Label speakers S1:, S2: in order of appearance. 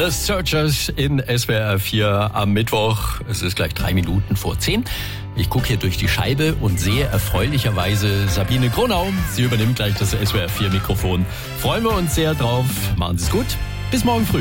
S1: The Searchers in SWR 4 am Mittwoch. Es ist gleich 3 Minuten vor 10. Ich gucke hier durch die Scheibe und sehe erfreulicherweise Sabine Gronau. Sie übernimmt gleich das SWR 4 Mikrofon. Freuen wir uns sehr drauf. Machen Sie es gut. Bis morgen früh.